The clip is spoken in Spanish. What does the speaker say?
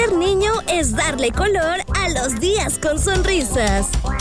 Ser niño es darle color a los días con sonrisas.